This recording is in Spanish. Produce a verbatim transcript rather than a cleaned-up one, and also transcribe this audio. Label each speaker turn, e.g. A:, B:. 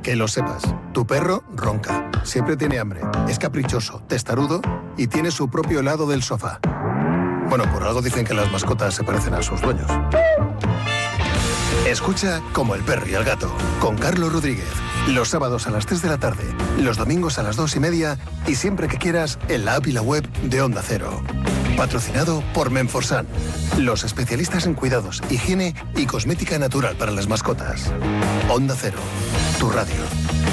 A: Que lo sepas, tu perro ronca, siempre tiene hambre, es caprichoso, testarudo y tiene su propio helado del sofá. Bueno, por algo dicen que las mascotas se parecen a sus dueños. Escucha Como el perro y el gato, con Carlos Rodríguez. Los sábados a las tres de la tarde, los domingos a las dos y media y siempre que quieras en la app y la web de Onda Cero. Patrocinado por Menforsan, los especialistas en cuidados, higiene y cosmética natural para las mascotas. Onda Cero, tu radio.